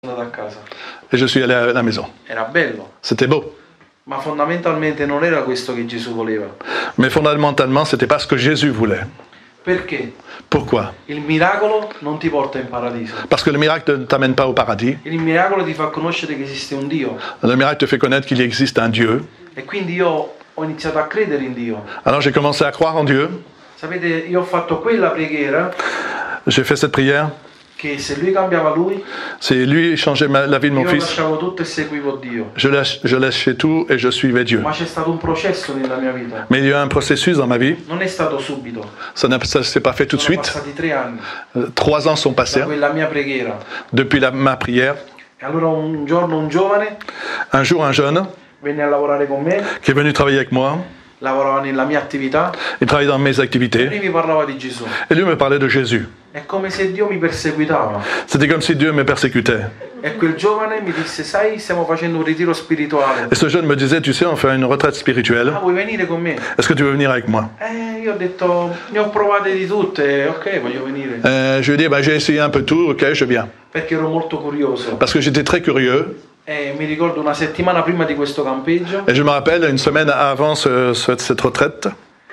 andato a casa. Et je suis allé à la maison. Era bello, C'était beau. ma fondamentalmente non era questo che Gesù voleva. Mais fondamentalement, ce n'était pas ce que Jésus voulait. Perché? Pourquoi? Il miracolo non ti porta in paradiso. Parce que le miracle ne t'amène pas au paradis. Il miracolo ti fa conoscere che esiste un Dio. Le miracle te fait connaître qu'il existe un Dieu. E quindi io ho iniziato a credere in Dio. Alors j'ai commencé à croire en Dieu. Sapete, io ho fatto quella preghiera J'ai fait cette prière. che se lui cambiava lui, C'est lui changeait la vie de mon io fils. lasciavo tutto e seguivo Dio. Je lâchais tout et je suivais Dieu. Ma c'è stato un processo nella mia vita. Mais il y a eu un processus dans ma vie. Non è stato subito. Ça ne s'est pas fait tout de Sono suite. passati 3 anni 3 ans sont da passés quella mia preghiera. depuis ma prière. E allora un giorno un giovane Un jour, un jeune venne a lavorare con me, qui est venu travailler avec moi. lavorava nella mia attività Il travaillait dans mes e activités. lui mi parlava di Gesù. Et lui me parlait de Jésus. È come se Dio mi perseguitava. C'était comme si Dieu me persécutait. E quel giovane mi disse, sai, stiamo facendo un ritiro spirituale. Et ce jeune me disait, tu sais, on fait une retraite spirituelle. Ah, vuoi venire con me? Est-ce que tu veux venir avec moi? Io ho detto, ne ho provate di tutte, ok, voglio venire. Je lui ai dit, j'ai essayé un peu tout, ok, je viens. Perché ero molto curioso. Parce que j'étais très curieux. E mi ricordo una settimana prima di questo campeggio, Et je me rappelle, une semaine avant cette retraite,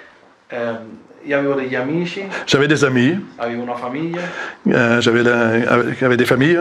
io avevo degli amici, j'avais des amis, avevo una famiglia, j'avais des familles.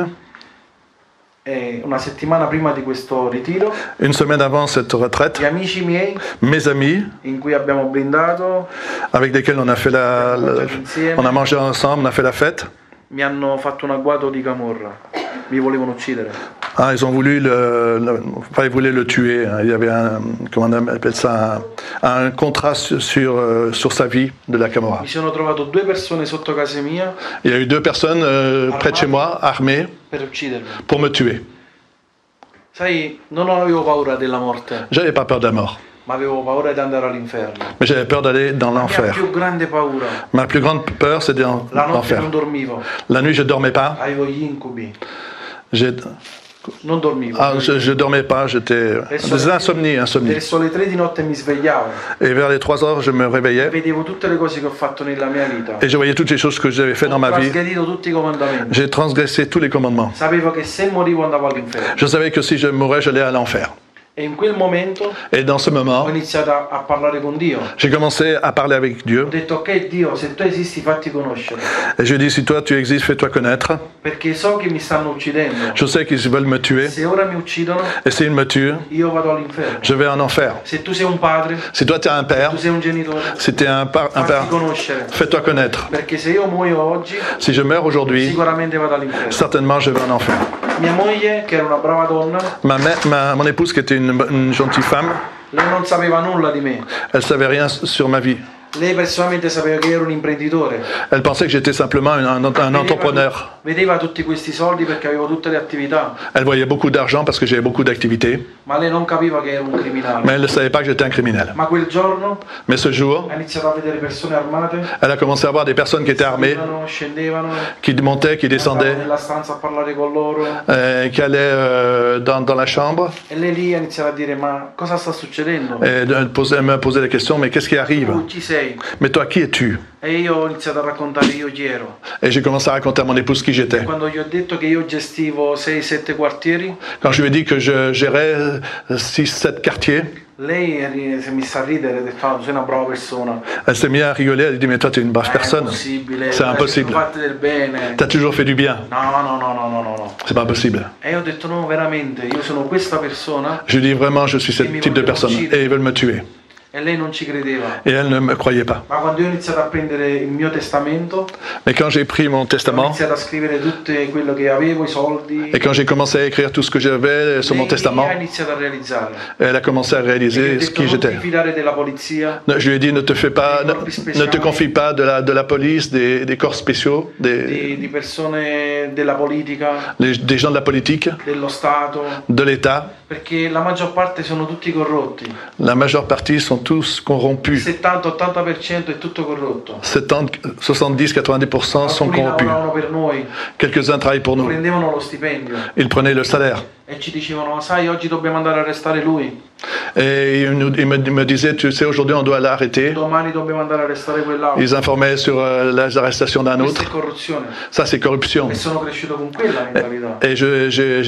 e una settimana prima di questo ritiro, Une semaine avant cette retraite, gli amici miei, mes amis, in cui abbiamo blindato, avec lesquels on a fait on a mangé ensemble, on a fait la fête. mi hanno fatto un agguato di camorra, mi volevano uccidere. Ah, ils ont voulu ils voulaient le tuer. Il y avait comment on appelle ça, un contrat sur sa vie de la Camorra. Mi sono trovato 2 persone sotto casa mia Il y a eu 2 personnes près de chez moi, armées, per uccidermi. pour me tuer. Sai, non avevo paura della morte, J'avais pas peur de la mort, ma avevo paura di andare all'inferno. mais j'avais peur d'aller dans La mia l'enfer. più grande paura, Ma plus grande peur, c'était la notte l'enfer. non dormivo, La nuit, je dormais pas. avevo gli incubi, Je non dormivo. dormais pas. J'étais des insomnies. Verso le 3 di notte mi svegliavo, Et vers les 3 heures, je me réveillais vedevo tutte le cose che ho fatto nella mia vita. et je voyais toutes les choses que j'avais fait dans ma vie. Ho trasgredito tutti i comandamenti. J'ai transgressé tous les commandements. Sapevo che se morivo andavo all'inferno. Je savais que si je mourais, j'allais à l'enfer. E in quel momento Et dans ce ho moment, iniziato a parlare con Dio. j'ai commencé à parler avec Dieu. Ho detto, ok Dio, se tu esisti fatti conoscere, Et je dis, si toi tu existes, fais-toi connaître. perché so che mi stanno uccidendo. Je sais qu'ils veulent me tuer. Se ora mi uccidono, Et s'ils me tuent, io vado all'inferno. je vais en enfer. Se tu sei un padre, Si toi tu es un père, tu sei un genitore, si tu es un père, fatti conoscere. fais-toi connaître. Perché se io muoio oggi, Si je meurs aujourd'hui, sicuramente vado all'inferno. certainement je vais en enfer. Mia moglie, che era una brava donna, Mon épouse, qui était une gentille femme, lei non sapeva nulla di me. elle savait rien sur ma vie. Lei personalmente sapeva che ero un imprenditore. Elle pensait que j'étais simplement un entrepreneur. Vedeva tutti questi soldi perché avevo tutte le attività, Elle voyait beaucoup d'argent parce que j'avais beaucoup d'activités, ma lei non capiva che ero un criminale. mais elle ne savait pas que j'étais un criminel. Ma quel giorno Mais ce jour, ha iniziato a vedere persone armate, elle a commencé à voir des personnes qui étaient armées, salivano, scendevano, qui montaient, qui andavo descendaient, nella stanza a parlare con loro, qui allaient dans la chambre e lei lì ha iniziato a dire, ma cosa sta succedendo? et elle me posait la question, mais qu'est-ce qui arrive? Tu chi sei? Mais toi, qui es-tu? E io ho iniziato a raccontare io chi ero. Et j'ai commencé à raconter à mon épouse qui j'étais. Quando gli ho detto che io gestivo 6-7 quartieri, Quand je lui ai dit que je gérais 6-7 quartiers, lei si è messa a ridere e ha detto, ah, tu sei una brava persona. elle s'est mise à rigoler, elle a dit, mais toi, tu es une brave È personne. impossibile, C'est impossible. fate del bene. Tu as toujours fait du bien. No. C'est pas possible. E io ho detto, no, veramente, io sono questa persona. Je lui ai dit, vraiment, je suis ce type de personne. Et ils veulent me tuer. E lei non ci credeva. Et elle ne me croyait pas. Ma quando io ho iniziato a prendere il mio testamento, Mais quand j'ai pris mon ho testament, iniziato a scrivere tutto quello che avevo, i soldi, et quand j'ai commencé à écrire tout ce que j'avais sur mon lei testament, ha iniziato a realizzare. elle a commencé à E gli ho réaliser ce detto, qui non j'étais. ti fidare della polizia, Je lui ai dit, ne te confie pas de la police, des corps spéciaux, di persone della politica, des gens de la politique, dello Stato, de l'État. perché la maggior parte sono tutti corrotti. La majeure partie sont tous corrompus. 70-80% è tutto corrotto. 70-90% sont Alcuni corrompus. lavoravano per noi, Quelques-uns travaillent pour nous. prendevano lo stipendio Ils prenaient le salaire. e ci dicevano, sai, oggi dobbiamo andare a arrestare lui. Et il me disait, tu sais, aujourd'hui on doit l'arrêter. domani dobbiamo andare a arrestare quell'altro. Ils informaient sur l'arrestation d'un Questa autre. è corruzione. Ça, c'est corruption. E sono cresciuto con quella mentalità. Et